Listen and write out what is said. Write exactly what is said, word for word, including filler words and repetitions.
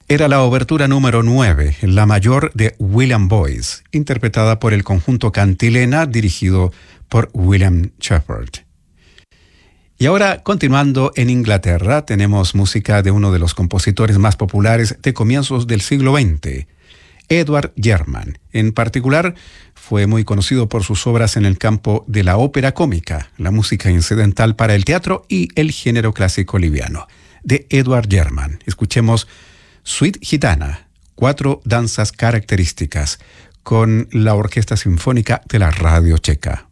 Era la obertura número nueve, la mayor de William Boyce, interpretada por el conjunto Cantilena, dirigido por William Shepherd. Y ahora, continuando en Inglaterra, tenemos música de uno de los compositores más populares de comienzos del siglo veinte, Edward German. En particular, fue muy conocido por sus obras en el campo de la ópera cómica, la música incidental para el teatro y el género clásico liviano. De Edward German, escuchemos Suite Gitana, cuatro danzas características, con la Orquesta Sinfónica de la Radio Checa.